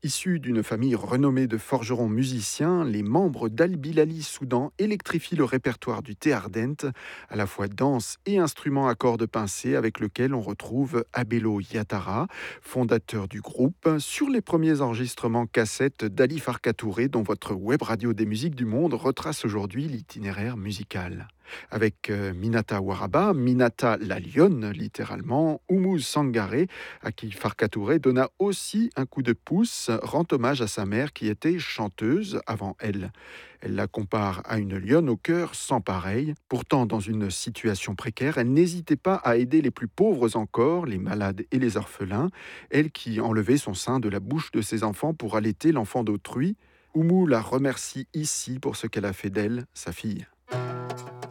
Issus d'une famille renommée de forgerons musiciens, les membres d'Al Bilali Soudan électrifient le répertoire du thé ardente, à la fois danse et instrument à cordes pincées avec lequel on retrouve Abelo Yatara, fondateur du groupe, sur les premiers enregistrements cassettes d'Ali Farka Touré dont votre web radio des musiques du monde retrace aujourd'hui l'itinéraire musical. Avec Minata Waraba, Minata la lionne littéralement, Oumou Sangaré, à qui Farka Touré donna aussi un coup de pouce, rend hommage à sa mère qui était chanteuse avant elle. Elle la compare à une lionne au cœur sans pareil. Pourtant, dans une situation précaire, elle n'hésitait pas à aider les plus pauvres encore, les malades et les orphelins, elle qui enlevait son sein de la bouche de ses enfants pour allaiter l'enfant d'autrui. Oumou la remercie ici pour ce qu'elle a fait d'elle, sa fille.